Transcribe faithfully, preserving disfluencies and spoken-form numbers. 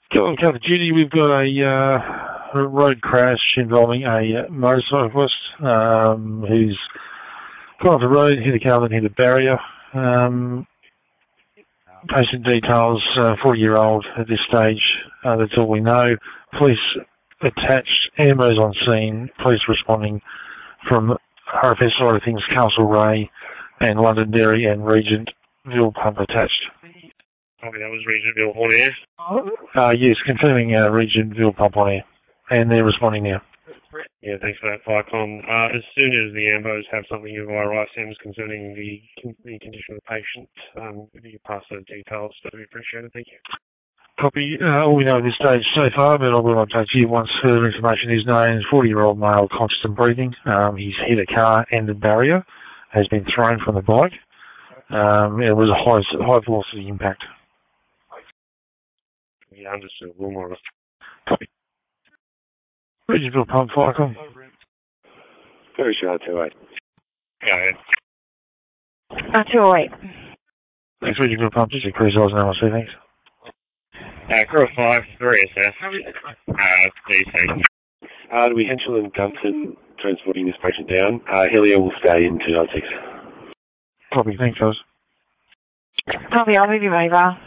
Got cover duty. We've got a, uh, a road crash involving a motorcyclist um, who's gone off the road, hit a car, then hit a barrier. Um, patient details, uh, forty-year-old at this stage. Uh, that's all we know. Police attached, ambos on scene, police responding from R F S side of things, Castlereagh and Londonderry and Regentville pump attached. Copy, that was Regentville on air. Uh, yes, confirming uh, Regentville pump on air, and they're responding now. Yeah, thanks for that, Vicom. Uh, as soon as the ambos have something via I S Ms concerning the, the condition of the patient, um, if you pass those details, that would be appreciated. Thank you. Copy. Uh, all we know at this stage so far, but I will update you once further information is known. forty-year-old male, conscious and breathing. Um, he's hit a car and a barrier, has been thrown from the bike. Um, it was a high, high velocity impact. Yeah, understood. We'll monitor. Copy. Regentville pump, Vicom. Very sure, two oh eight. Go ahead. Uh, two oh eight. Thanks, Regentville pump. Just a cruise size now, I see, thanks. Uh, Crew five, three S S. Uh, D C. Uh, we Henschel and Gunton transporting this patient down. Uh, Helia will stay in two nine six. Copy, thanks, guys. Copy, I'll move you over.